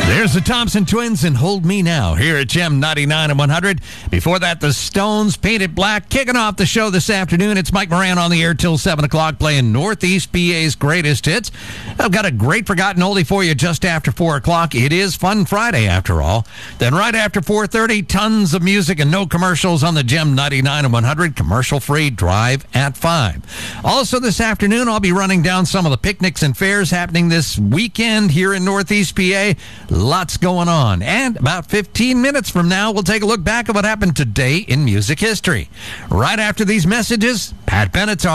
There's the Thompson Twins and Hold Me Now here at Gem 99 and 100. Before that, the Stones, Painted Black. Kicking off the show this afternoon, it's Mike Moran on the air till 7 o'clock playing Northeast PA's greatest hits. I've got a great forgotten oldie for you just after 4 o'clock. It is Fun Friday, after all. Then right after 4:30, tons of music and no commercials on the Gem 99 and 100 commercial-free drive at 5. Also this afternoon, I'll be running down some of the picnics and fairs happening this weekend here in Northeast PA. Lots going on. And about 15 minutes from now, we'll take a look back at what happened today in music history. Right after these messages, Pat Benatar.